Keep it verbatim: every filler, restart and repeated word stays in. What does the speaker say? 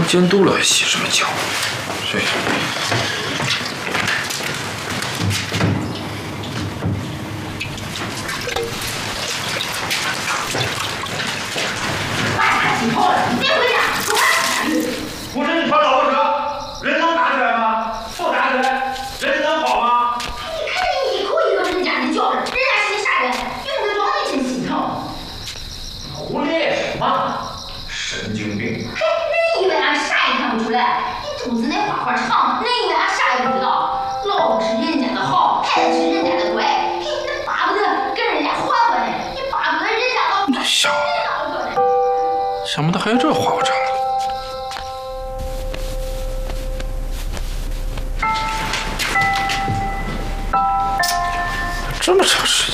当监督了还洗什么脚？这。 以后了，你别回家，快下去！ 不是你穿老婆车，人能打起来吗？不打起来，人能跑吗？ 你看你一口一个人家的叫着，人家是你啥人？用得着你真心疼。 胡咧什么？神经病！ 嘿，恁以为俺啥也看不出来？你肚子那花花肠，恁以为俺啥也不知道？老婆是人家的好，孩子是人家的乖，嘿，恁巴不得跟人家换换呢，你巴不得人家老婆是恁老婆呢。 想不到还有这花花肠子！这么长时间。